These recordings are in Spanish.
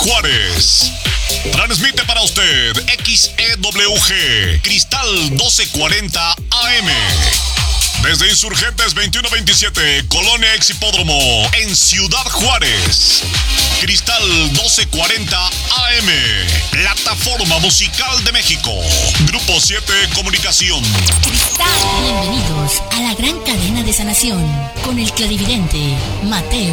Juárez. Transmite para usted XEWG Cristal 1240 AM. Desde Insurgentes 2127, Colonia Ex-Hipódromo, en Ciudad Juárez. Cristal 1240 AM, Plataforma Musical de México. Grupo 7 Comunicación. Cristal. Bienvenidos a la gran cadena de sanación con el clarividente Mateo.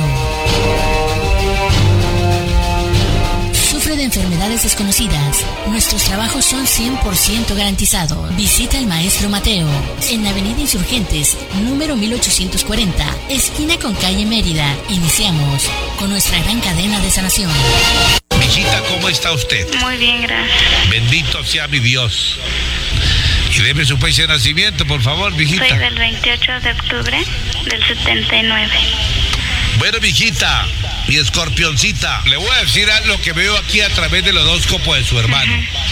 Sufre de enfermedades desconocidas. Nuestros trabajos son 100% garantizados. Visita al maestro Mateo en Avenida Insurgentes, número 1840, esquina con calle Mérida. Iniciamos con nuestra gran cadena de sanación. Mijita, ¿cómo está usted? Muy bien, gracias. Bendito sea mi Dios. Y deme su fecha de nacimiento, por favor, mijita. Soy del 28 de octubre del 79. Bueno, mijita, mi escorpioncita, le voy a decir algo que veo aquí a través del horóscopo de su hermano.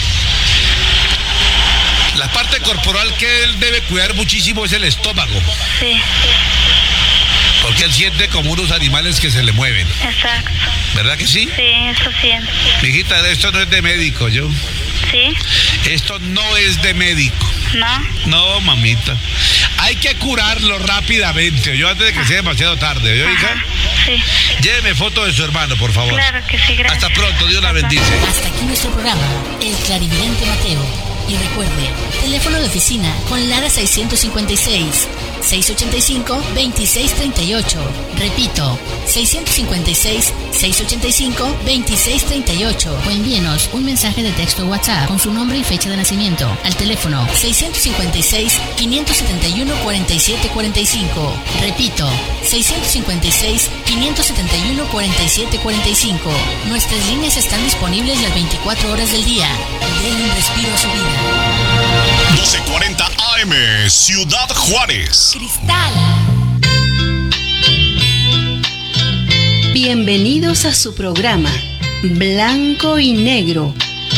La parte corporal que él debe cuidar muchísimo es el estómago. Sí. Porque él siente como unos animales que se le mueven. Exacto. ¿Verdad que sí? Sí, eso siento. Mijita, esto no es de médico, yo. ¿Sí? Esto no es de médico. ¿No? No, mamita. Hay que curarlo rápidamente, yo antes de que sea demasiado tarde, ¿yo, hija? Sí. Lléveme foto de su hermano, por favor. Claro que sí, gracias. Hasta pronto, Dios la bendice. Hasta aquí nuestro programa, El Clarividente Mateo. Y recuerde, teléfono de oficina con Lara 656 685 2638. Repito, 656 685 2638. O envíenos un mensaje de texto WhatsApp con su nombre y fecha de nacimiento al teléfono 656 571 4745. Repito, 656 571 4745. Nuestras líneas están disponibles las 24 horas del día. Denle un respiro a su vida. 1240 AM, Ciudad Juárez. Cristal. Bienvenidos a su programa Blanco y Negro.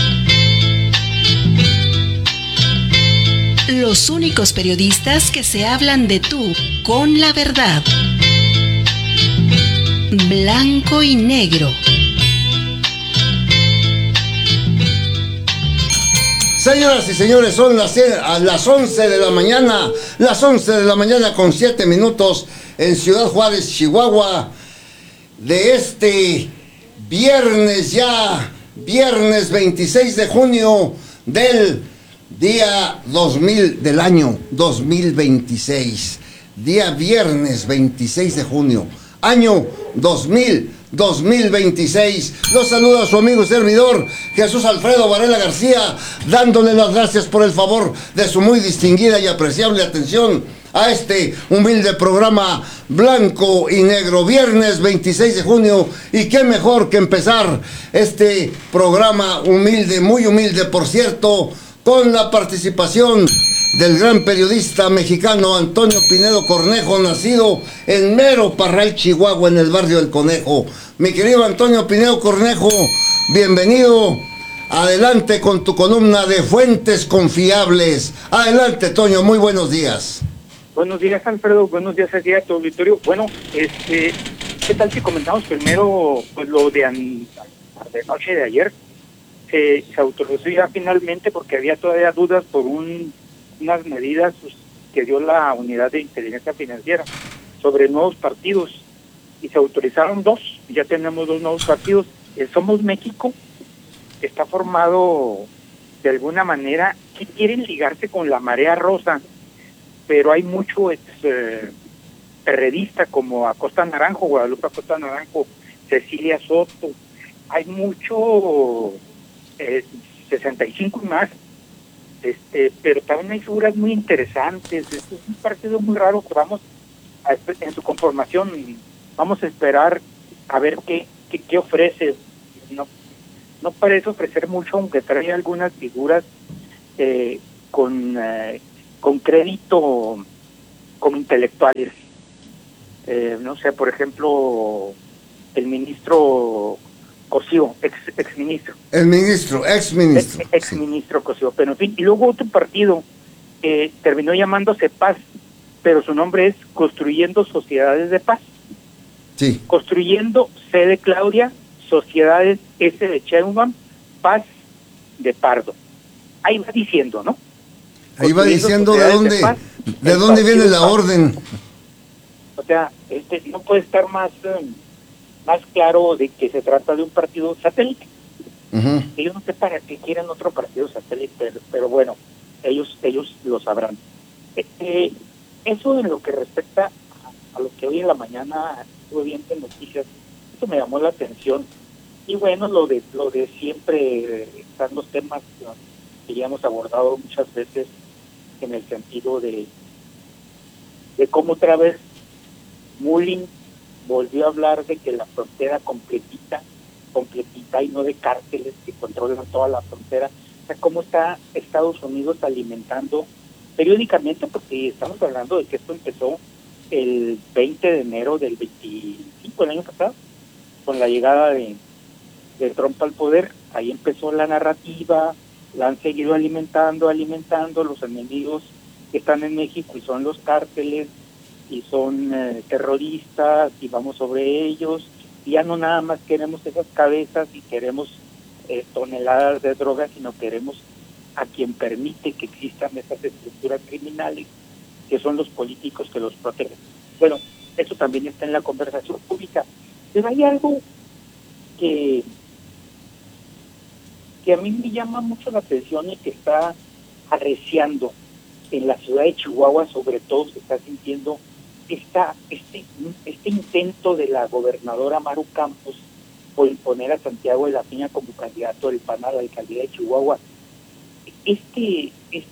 Los únicos periodistas que se hablan de tú con la verdad. Blanco y Negro. Señoras y señores, son las 11 de la mañana, las 11 de la mañana con 7 minutos en Ciudad Juárez, Chihuahua, de este viernes ya, viernes 26 de junio del día 2000 del año 2026, día viernes 26 de junio, año 2026. Los saluda su amigo y servidor Jesús Alfredo Varela García, dándole las gracias por el favor de su muy distinguida y apreciable atención a este humilde programa Blanco y Negro, viernes 26 de junio, y qué mejor que empezar este programa humilde, muy humilde por cierto, con la participación del gran periodista mexicano Antonio Pinedo Cornejo, nacido en Mero Parral, Chihuahua, en el barrio del Conejo. Mi querido Antonio Pinedo Cornejo, bienvenido. Adelante con tu columna de fuentes confiables. Adelante, Toño, muy buenos días. Buenos días, Alfredo, buenos días aquí a tu auditorio. Bueno, ¿qué tal si comentamos primero pues lo de noche de ayer? Se autorizó ya finalmente porque había todavía dudas por unas medidas que dio la Unidad de Inteligencia Financiera sobre nuevos partidos, y se autorizaron 2, ya tenemos 2 nuevos partidos. El Somos México está formado de alguna manera que quieren ligarse con la Marea Rosa, pero hay mucho perredista como Acosta Naranjo, Guadalupe Acosta Naranjo, Cecilia Soto, hay mucho 65 y más. Pero también hay figuras muy interesantes. Es un partido muy raro que vamos en su conformación, vamos a esperar a ver qué ofrece. No parece ofrecer mucho, aunque trae algunas figuras con crédito como intelectuales. No sé, por ejemplo, el ministro Cosío, exministro. Exministro Cosío, pero en fin. Y luego otro partido terminó llamándose Paz, pero su nombre es Construyendo Sociedades de Paz. Sí. Construyendo C de Claudia, Sociedades S de Sheinbaum, Paz de Pardo. Ahí va diciendo, ¿no? Ahí va diciendo de dónde viene la orden. O sea, no puede estar más claro de que se trata de un partido satélite. Uh-huh. Yo no sé para qué quieren otro partido satélite, pero bueno, ellos lo sabrán. Eso en lo que respecta a lo que hoy en la mañana estuve viendo en noticias, eso me llamó la atención. Y bueno, lo de siempre están los temas que ya hemos abordado muchas veces, en el sentido de cómo otra vez Mullin volvió a hablar de que la frontera completita y no de cárteles que controlan toda la frontera. O sea, cómo está Estados Unidos alimentando periódicamente, porque estamos hablando de que esto empezó el 20 de enero del 25 del año pasado, con la llegada de Trump al poder. Ahí empezó la narrativa, la han seguido alimentando, los enemigos que están en México y son los cárteles y son terroristas y vamos sobre ellos, y ya no nada más queremos esas cabezas y queremos toneladas de drogas, sino queremos a quien permite que existan esas estructuras criminales, que son los políticos que los protegen. Bueno, eso también está en la conversación pública, pero hay algo que a mí me llama mucho la atención y que está arreciando en la ciudad de Chihuahua. Sobre todo se está sintiendo este intento de la gobernadora Maru Campos por imponer a Santiago de la Peña como candidato del PAN a la alcaldía de Chihuahua. Este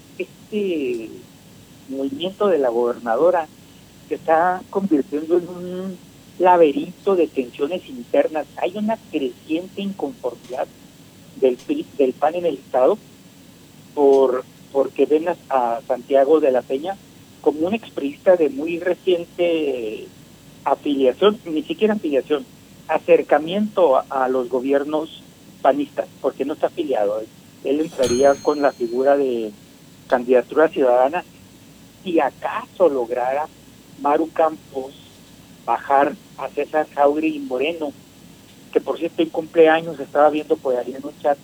movimiento de la gobernadora se está convirtiendo en un laberinto de tensiones internas. Hay una creciente inconformidad del PAN en el Estado porque ven a Santiago de la Peña como un expriista de muy reciente afiliación, ni siquiera afiliación, acercamiento a los gobiernos panistas, porque no está afiliado. Él entraría con la figura de candidatura ciudadana. Si acaso lograra Maru Campos bajar a César Jauregui Moreno, que por cierto en cumpleaños, estaba viendo por ahí en un chat,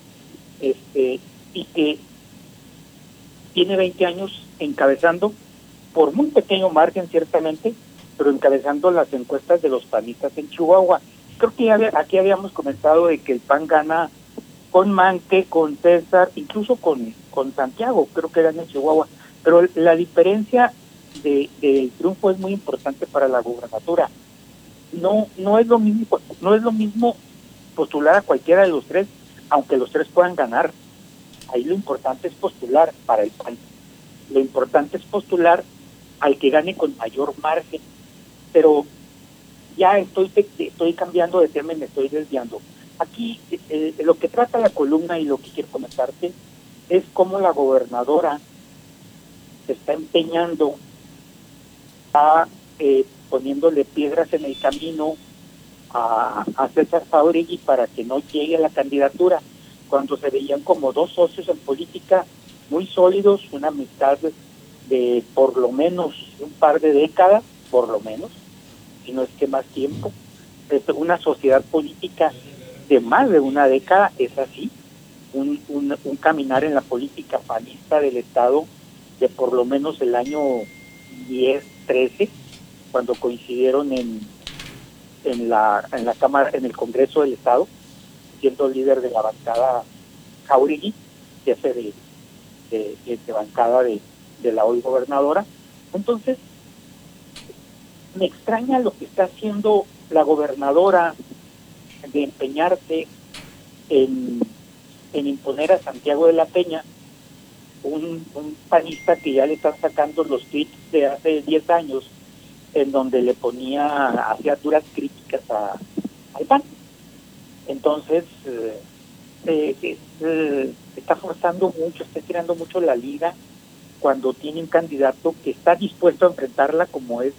y que tiene 20 años encabezando, por muy pequeño margen ciertamente, pero encabezando las encuestas de los panistas en Chihuahua. Creo que aquí habíamos comentado de que el PAN gana con Manque, con César, incluso con Santiago, creo que gana en Chihuahua, pero la diferencia del triunfo es muy importante para la gubernatura. No es lo mismo postular a cualquiera de los tres, aunque los tres puedan ganar. Ahí lo importante es postular para el PAN. Lo importante es postular al que gane con mayor margen. Pero ya estoy cambiando de tema y me estoy desviando. Aquí lo que trata la columna y lo que quiero comentarte es cómo la gobernadora se está empeñando a poniéndole piedras en el camino a César Jauregui para que no llegue a la candidatura, cuando se veían como dos socios en política muy sólidos, una amistad de por lo menos un par de décadas, por lo menos, si no es que más tiempo. Una sociedad política de más de una década, es así, un caminar en la política panista del Estado de por lo menos el año 10, 13, cuando coincidieron en la Cámara, en el Congreso del Estado, siendo líder de la bancada Jauregui, jefe de bancada de la hoy gobernadora. Entonces, me extraña lo que está haciendo la gobernadora de empeñarse en imponer a Santiago de la Peña, un panista que ya le están sacando los tweets de hace 10 años, en donde hacía duras críticas al PAN. Entonces, está forzando mucho, está tirando mucho la liga, cuando tiene un candidato que está dispuesto a enfrentarla, como es